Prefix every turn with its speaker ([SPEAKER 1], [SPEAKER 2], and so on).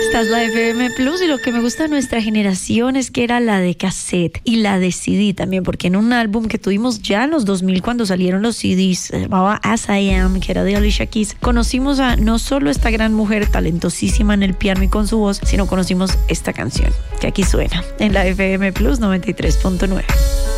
[SPEAKER 1] Esta es la FM Plus y lo que me gusta de nuestra generación es que era la de cassette y la de CD también, porque en un álbum que tuvimos ya en los 2000 cuando salieron los CDs, se llamaba As I Am, que era de Alicia Keys, conocimos a no solo esta gran mujer talentosísima en el piano y con su voz, sino conocimos esta canción que aquí suena en la FM Plus 93.9.